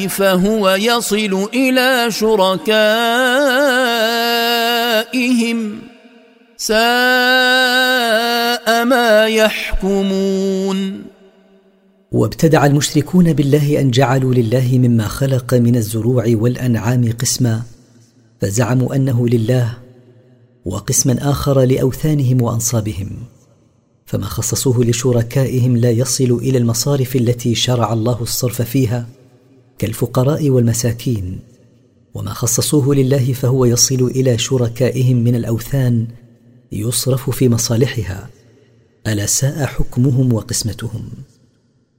فهو يصل إلى شركائهم ساء ما يحكمون. وابتدع المشركون بالله أن جعلوا لله مما خلق من الزروع والأنعام قسما، فزعموا أنه لله، وقسما آخر لأوثانهم وأنصابهم، فما خصصوه لشركائهم لا يصل إلى المصارف التي شرع الله الصرف فيها كالفقراء والمساكين، وما خصصوه لله فهو يصل إلى شركائهم من الأوثان يصرف في مصالحها. ألا ساء حكمهم وقسمتهم.